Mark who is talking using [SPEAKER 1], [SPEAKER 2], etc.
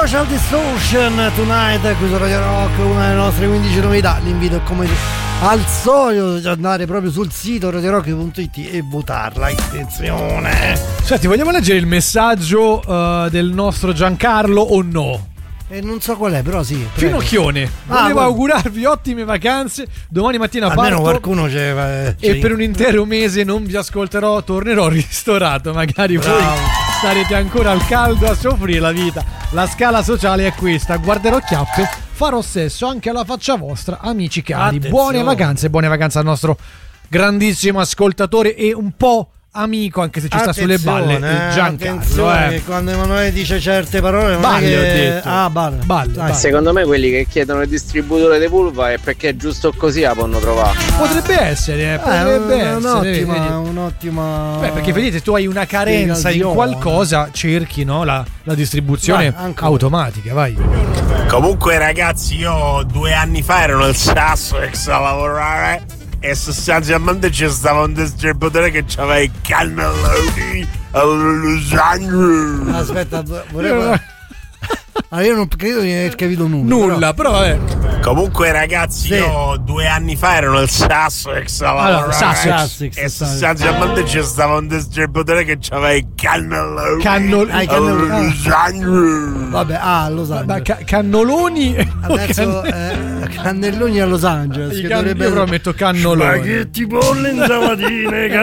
[SPEAKER 1] Social Distortion Tonight qui su Radio Rock, una delle nostre 15 novità. L'invito è come al solito di andare proprio sul sito radiorock.it e votarla. Attenzione.
[SPEAKER 2] Senti, vogliamo leggere il messaggio del nostro Giancarlo o no?
[SPEAKER 1] Non so qual è, però sì. Prego.
[SPEAKER 2] Finocchione, volevo augurarvi ottime vacanze. Domani mattina
[SPEAKER 1] almeno
[SPEAKER 2] parto.
[SPEAKER 1] Qualcuno c'è.
[SPEAKER 2] E per un intero mese non vi ascolterò, tornerò ristorato. Magari voi starete ancora al caldo a soffrire la vita. La scala sociale è questa: guarderò chiappe, farò sesso anche alla faccia vostra, amici cari. Buone vacanze al nostro grandissimo ascoltatore e un po' amico, anche se ci sta sulle balle, Giancarlo.
[SPEAKER 1] Che quando Emanuele dice certe parole non
[SPEAKER 2] balle,
[SPEAKER 1] è che...
[SPEAKER 2] ho detto.
[SPEAKER 1] Balle.
[SPEAKER 3] Secondo me quelli che chiedono il distributore di vulva è perché giusto così la possono trovare.
[SPEAKER 2] Potrebbe essere,
[SPEAKER 1] un'ottima.
[SPEAKER 2] Beh, perché vedete, tu hai una carenza in qualcosa, cerchi, no, la distribuzione automatica, vai.
[SPEAKER 4] Comunque ragazzi, io 2 anni fa ero nel Sussex a lavorare e sostanzialmente c'è stava un distributore che c'aveva i cannelloni allo sangue.
[SPEAKER 1] Aspetta, io non credo di aver capito nulla.
[SPEAKER 2] Però vabbè.
[SPEAKER 4] Comunque ragazzi, io 2 anni fa ero nel Sussex a lavorare e sostanzialmente c'è stava un distributore che c'aveva i cannelloni allo sangue.
[SPEAKER 1] Vabbè, a Los Angeles.
[SPEAKER 2] Cannoloni
[SPEAKER 1] adesso cannelloni a Los Angeles.
[SPEAKER 2] Io però metto cannoloni.
[SPEAKER 1] Spaghetti bolle in sabatine,